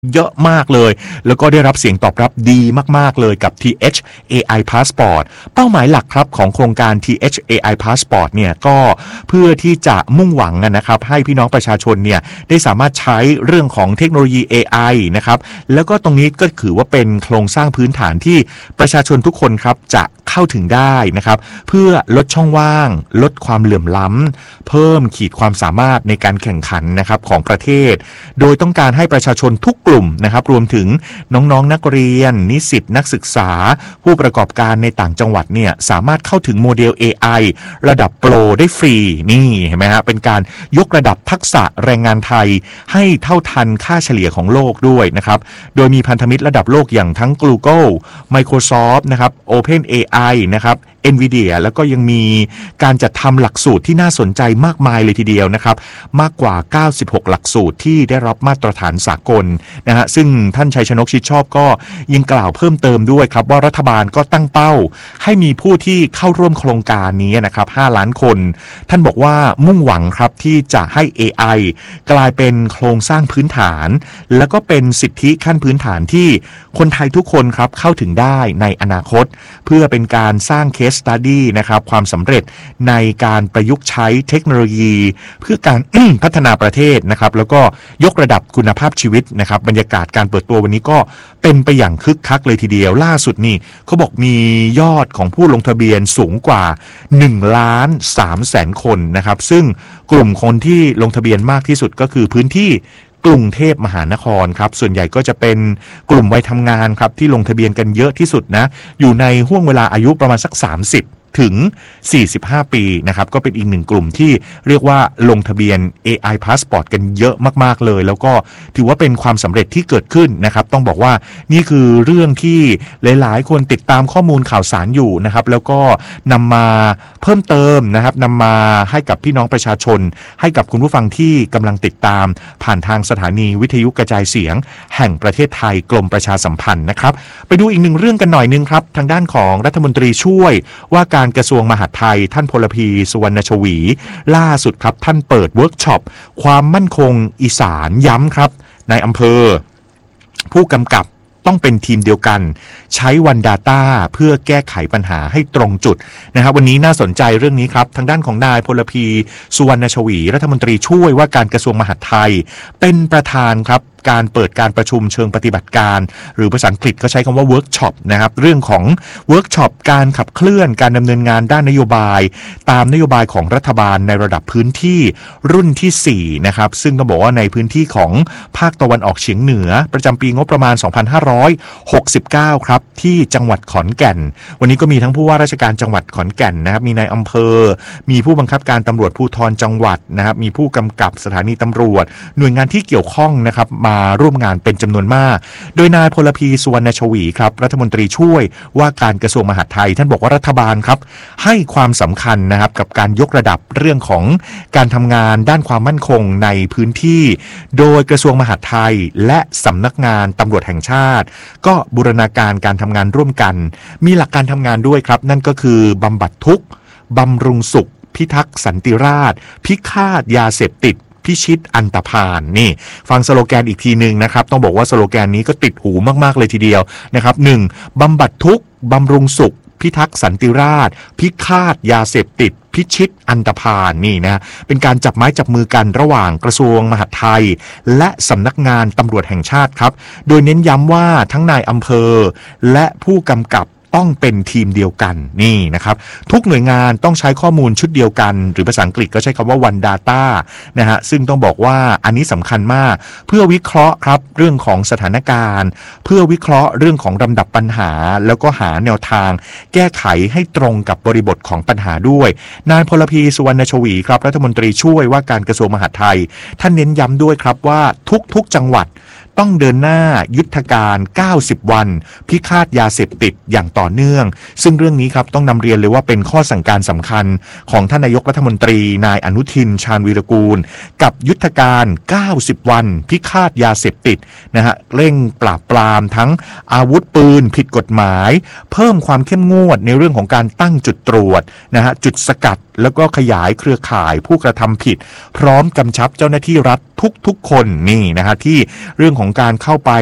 เยอะมากเลยแล้วก็ได้รับเสียงตอบรับดีมากๆเลยกับ TH AI Passport เป้าหมายหลักครับของโครงการ TH AI Passport เนี่ยก็เพื่อที่จะมุ่งหวังนะครับให้พี่น้องประชาชนเนี่ยได้สามารถใช้เรื่องของเทคโนโลยี AI นะครับแล้วก็ตรงนี้ก็ถือว่าเป็นโครงสร้างพื้นฐานที่ประชาชนทุกคนครับจะเข้าถึงได้นะครับเพื่อลดช่องว่างลดความเหลื่อมล้ำเพิ่มขีดความสามารถในการแข่งขันนะครับของประเทศโดยต้องการให้ประชาชนทุกกลุ่มนะครับรวมถึงน้องๆนักเรียนนิสิตนักศึกษาผู้ประกอบการในต่างจังหวัดเนี่ยสามารถเข้าถึงโมเดล AI ระดับโปรได้ฟรีนี่เห็นไหมฮะเป็นการยกระดับทักษะแรงงานไทยให้เท่าทันค่าเฉลี่ยของโลกด้วยนะครับโดยมีพันธมิตรระดับโลกอย่างทั้ง Google Microsoft นะครับ OpenAI นะครับ NVIDIA แล้วก็ยังมีการจัดทำหลักสูตรที่น่าสนใจมากมายเลยทีเดียวนะครับมากกว่า96หลักสูตรที่ได้รับมาตรฐานสากลนะฮะซึ่งท่านชัยชนกชิดชอบก็ยังกล่าวเพิ่มเติมด้วยครับว่ารัฐบาลก็ตั้งเป้าให้มีผู้ที่เข้าร่วมโครงการนี้นะครับ5ล้านคนท่านบอกว่ามุ่งหวังครับที่จะให้ AI กลายเป็นโครงสร้างพื้นฐานแล้วก็เป็นสิทธิขั้นพื้นฐานที่คนไทยทุกคนครับเข้าถึงได้ในอนาคตเพื่อเป็นการสร้าง case study นะครับความสำเร็จในการประยุกต์ใช้เทคโนโลยีเพื่อการ พัฒนาประเทศนะครับแล้วก็ยกระดับคุณภาพชีวิตนะครับบรรยากาศการเปิดตัววันนี้ก็เป็นไปอย่างคึกคักเลยทีเดียวล่าสุดนี่เขาบอกมียอดของผู้ลงทะเบียนสูงกว่า1,300,000 คนนะครับซึ่งกลุ่มคนที่ลงทะเบียนมากที่สุดก็คือพื้นที่กรุงเทพมหานครครับส่วนใหญ่ก็จะเป็นกลุ่มวัยทำงานครับที่ลงทะเบียนกันเยอะที่สุดนะอยู่ในห่วงเวลาอายุประมาณสัก30ถึง45ปีนะครับก็เป็นอีกหนึ่งกลุ่มที่เรียกว่าลงทะเบียน AI Passport กันเยอะมากๆเลยแล้วก็ถือว่าเป็นความสำเร็จที่เกิดขึ้นนะครับต้องบอกว่านี่คือเรื่องที่หลายๆคนติดตามข้อมูลข่าวสารอยู่นะครับแล้วก็นำมาเพิ่มเติมนะครับนำมาให้กับพี่น้องประชาชนให้กับคุณผู้ฟังที่กำลังติดตามผ่านทางสถานีวิทยุกระจายเสียงแห่งประเทศไทยกรมประชาสัมพันธ์นะครับไปดูอีกหนึ่งเรื่องกันหน่อยนึงครับทางด้านของรัฐมนตรีช่วยว่าการกระทรวงมหาดไทยท่านพลพีสุวรรณชวีล่าสุดครับท่านเปิดเวิร์กช็อปความมั่นคงอีสานย้ำครับในอำเภอผู้กำกับต้องเป็นทีมเดียวกันใช้วัน Data เพื่อแก้ไขปัญหาให้ตรงจุดนะครับวันนี้น่าสนใจเรื่องนี้ครับทางด้านของนายพลพีสุวรรณชวีรัฐมนตรีช่วยว่าการกระทรวงมหาดไทยเป็นประธานครับการเปิดการประชุมเชิงปฏิบัติการหรือภาษาอังกฤษก็ใช้คำว่าเวิร์กช็อปนะครับเรื่องของเวิร์กช็อปการขับเคลื่อนการดำเนินงานด้านนโยบายตามนโยบายของรัฐบาลในระดับพื้นที่รุ่นที่4นะครับซึ่งต้องบอกว่าในพื้นที่ของภาคตะวันออกเฉียงเหนือประจำปีงบประมาณ2569ครับที่จังหวัดขอนแก่นวันนี้ก็มีทั้งผู้ว่าราชการจังหวัดขอนแก่นนะครับมีนายอำเภอมีผู้บังคับการตำรวจภูธรจังหวัดนะครับมีผู้กำกับสถานีตำรวจหน่วยงานที่เกี่ยวข้องนะครับมาร่วมงานเป็นจำนวนมากโดยนายพลพีสุวรรณชวีครับรัฐมนตรีช่วยว่าการกระทรวงมหาดไทยท่านบอกว่ารัฐบาลครับให้ความสำคัญนะครับกับการยกระดับเรื่องของการทำงานด้านความมั่นคงในพื้นที่โดยกระทรวงมหาดไทยและสำนักงานตำรวจแห่งชาติก็บูรณาการการทำงานร่วมกันมีหลักการทำงานด้วยครับนั่นก็คือบำบัดทุกข์บำรุงสุขพิทักษ์สันติราษฎร์พิฆาตยาเสพติดพิชิตอันตพาลนี่ฟังสโลแกนอีกทีนึงนะครับต้องบอกว่าสโลแกนนี้ก็ติดหูมากๆเลยทีเดียวนะครับ 1. บำบัดทุกข์บำรุงสุขพิทักษ์สันติราษฎร์พิฆาตยาเสพติดพิชิตอันตพาลนี่นะเป็นการจับไม้จับมือกันระหว่างกระทรวงมหาดไทยและสำนักงานตำรวจแห่งชาติครับโดยเน้นย้ำว่าทั้งนายอำเภอและผู้กำกับต้องเป็นทีมเดียวกันนี่นะครับทุกหน่วยงานต้องใช้ข้อมูลชุดเดียวกันหรือภาษาอังกฤษก็ใช้คำว่า One Data นะฮะซึ่งต้องบอกว่าอันนี้สำคัญมากเพื่อวิเคราะห์ครับเรื่องของสถานการณ์เพื่อวิเคราะห์เรื่องของลำดับปัญหาแล้วก็หาแนวทางแก้ไขให้ตรงกับบริบทของปัญหาด้วยนายพลพีสุวรรณชวีครับรัฐมนตรีช่วยว่าการกระทรวงมหาดไทยท่านเน้นย้ำด้วยครับว่าทุกจังหวัดต้องเดินหน้ายุทธการ90วันพิฆาตยาเสพติดอย่างต่อเนื่องซึ่งเรื่องนี้ครับต้องนำเรียนเลยว่าเป็นข้อสั่งการสำคัญของท่านนายกรัฐมนตรีนายอนุทินชาญวีรกูลกับยุทธการ90วันพิฆาตยาเสพติดนะฮะเร่งปราบปรามทั้งอาวุธปืนผิดกฎหมายเพิ่มความเข้มงวดในเรื่องของการตั้งจุดตรวจนะฮะจุดสกัดแล้วก็ขยายเครือข่ายผู้กระทำผิดพร้อมกำชับเจ้าหน้าที่รัฐทุกๆคนนี่นะฮะที่เรื่องของการเข้าไป